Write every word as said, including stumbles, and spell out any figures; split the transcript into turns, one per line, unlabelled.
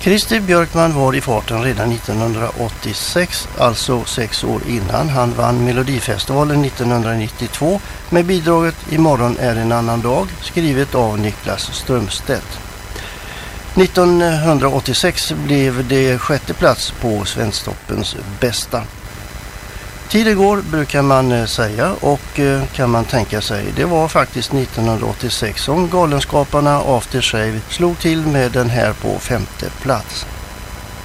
Christer Björkman var i farten redan nittonhundraåttiosex, alltså sex år innan han vann Melodifestivalen nittonhundranittiotvå med bidraget Imorgon är en annan dag, skrivet av Niklas Strömstedt. nittonhundraåttiosex blev det sjätte plats på Svensktoppens bästa. Tiden går brukar man säga, och kan man tänka sig, det var faktiskt nittonhundraåttiosex som Galenskaparna After Shave slog till med den här på femte plats.